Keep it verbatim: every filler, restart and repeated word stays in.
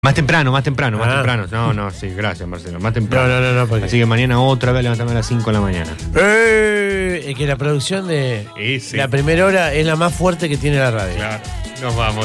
Más temprano, más temprano, más Ah. temprano. No, no, sí, gracias, Marcelo. Más temprano. No, no, no, no, porque- Así que mañana otra vez levantame a las cinco de la mañana. Eh, es que la producción de Sí, sí. la primera hora es la más fuerte que tiene la radio. Claro. Nos vamos.